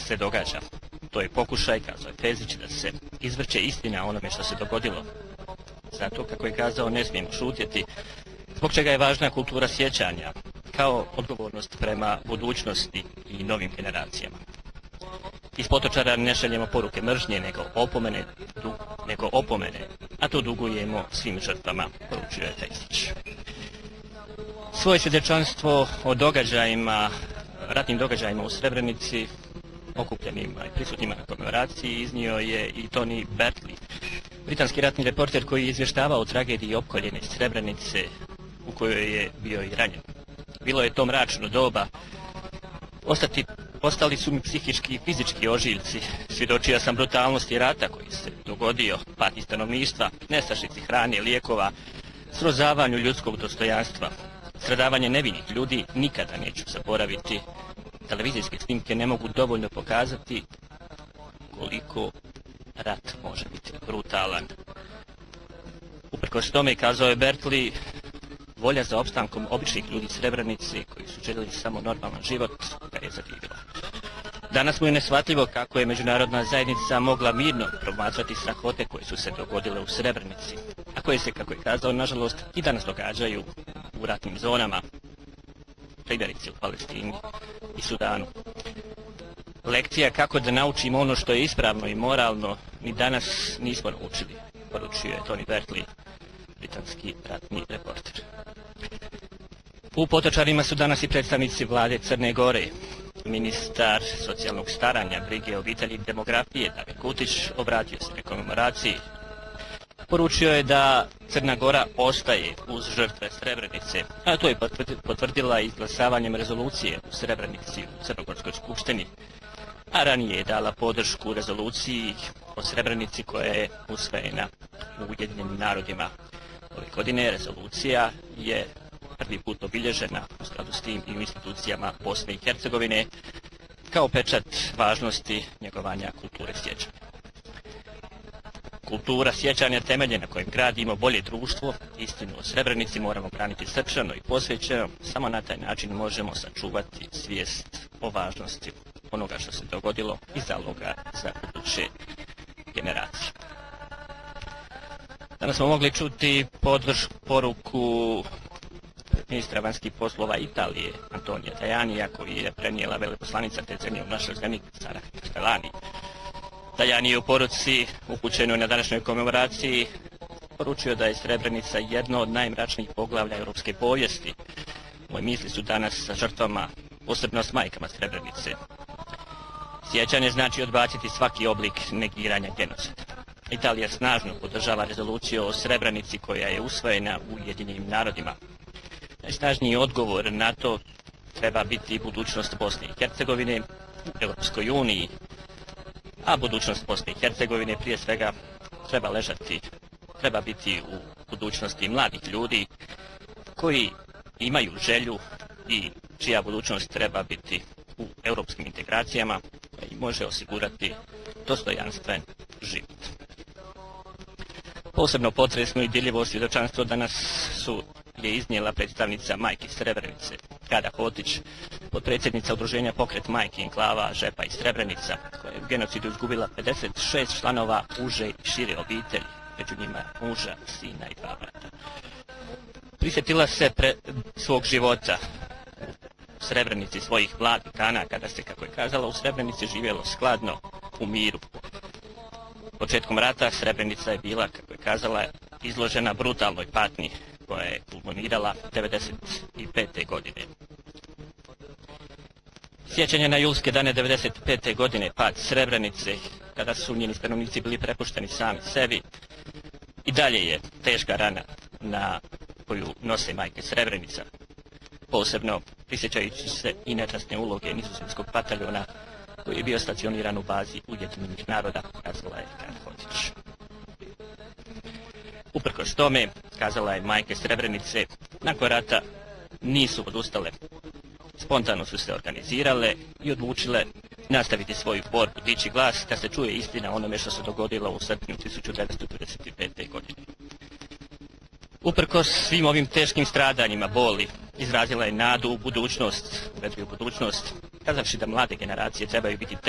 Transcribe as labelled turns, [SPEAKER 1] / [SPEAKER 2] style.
[SPEAKER 1] se događa. To je pokušaj, kazao je Terzić, da se izvrće istina o onome što se dogodilo. Zato, kako je kazao, ne smijemo šutjeti, zbog čega je važna kultura sjećanja, kao odgovornost prema budućnosti i novim generacijama. Iz Potočara ne šaljemo poruke mržnje, nego opomene, a to dugujemo svim žrtvama, poručio je Terzić. Svoje svjedočanstvo o ratnim događajima u Srebrenici, okupljenima i prisutnima na komemoraciji, iznio je i Tony Bertley, britanski ratni reporter koji je izvještavao o tragediji opkoljene Srebrenice, u kojoj je bio i ranjen. Bilo je to mračno doba. Ostali su mi psihički i fizički ožiljci. Svjedočio sam brutalnosti rata koji se dogodio, patnji stanovništva, nestašici hrane, lijekova, srozavanju ljudskog dostojanstva. Stradavanje nevinih ljudi nikada neću zaboraviti. Televizijske snimke ne mogu dovoljno pokazati koliko rat može biti brutalan. Uprkos tome, kazao je Bertley, volja za opstankom običnih ljudi Srebrenici koji su željeli samo normalan život ga je zadivila. Danas mu je neshvatljivo kako je međunarodna zajednica mogla mirno promatrati strahote koje su se dogodile u Srebrenici, a koje se, kako je kazao, nažalost i danas događaju u ratnim zonama, primjerice u Palestini i Sudanu. Lekcija kako da naučimo ono što je ispravno i moralno ni danas nismo naučili, poručio je Tony Bertley, britanski ratni reporter. U Potočarima su danas i predstavnici vlade Crne Gore. Ministar socijalnog staranja, brige, obitelji i demografije Damir Kutić obratio se na komemoraciji. Poručio je da Crna Gora ostaje uz žrtve Srebrenice, a to je potvrdila izglasavanjem rezolucije u Srebrenici u Crnogorskoj skupštini, a ranije je dala podršku rezoluciji o Srebrenici koja je usvojena u Ujedinjenim narodima. Ove godine rezolucija je prvi put obilježena u skladu s tim i u institucijama Bosne i Hercegovine kao pečat važnosti njegovanja kulture sjećanja. Kultura sjećanja temelje na kojem gradimo bolje društvo, istinu o Srebrenici moramo braniti srčano i posvećeno, samo na taj način možemo sačuvati svijest o važnosti onoga što se dogodilo i zaloga za buduće generacije. Danas smo mogli čuti poruku ministra vanjskih poslova Italije, Antonija Tajanija, koji je prenijela veleposlanica te zemlje u našoj zemlji, Sara Castellani. Tajani je u poruci upućenoj na današnjoj komemoraciji poručio da je Srebrenica jedno od najmračnijih poglavlja europske povijesti. Moje misli su danas sa žrtvama, posebno s majkama Srebrenice. Sjećanje znači odbaciti svaki oblik negiranja genocida. Italija snažno podržava rezoluciju o Srebrenici koja je usvojena u Ujedinjenim narodima. Najsnažniji odgovor na to treba biti budućnost Bosne i Hercegovine u Europskoj uniji, a budućnost Bosne i Hercegovine prije svega treba biti u budućnosti mladih ljudi koji imaju želju i čija budućnost treba biti u europskim integracijama i može osigurati dostojanstven život. Posebno potresno i dirljivo svjedočanstvo danas je iznijela predstavnica majki Srebrenice, Kada Hotić, potpredsjednica udruženja Pokret majki enklava Žepa i Srebrenica, koja je u genocidu izgubila 56 članova uže i šire obitelji, među njima muža, sina i 2 brata. Prisjetila se svog života u Srebrenici, svojih mladih dana, kada se, kako je kazala, u Srebrenici živjelo skladno, u miru. Početkom rata Srebrenica je bila, kako je kazala, izložena brutalnoj patnji koja je kulminirala 1995. godine. Sjećanje na julske dane 1995. godine, pad Srebrenice, kada su njeni stanovnici bili prepušteni sami sebi, i dalje je teška rana na koju nose majke Srebrenica, posebno prisjećajući se i nečasne uloge nizozemskog bataljona koji je bio stacioniran u bazi Ujedinjenih naroda, kazala je Kada Hotić. Uprkos tome, kazala je, majke Srebrenice nakon rata nisu odustale. Spontano su se organizirale i odlučile nastaviti svoju borbu, dići glas da se čuje istina onome što se dogodilo u srpnju 1995. godine. Uprkos svim ovim teškim stradanjima, boli, izrazila je nadu u budućnost, vedriju budućnost, kazavši da mlade generacije trebaju biti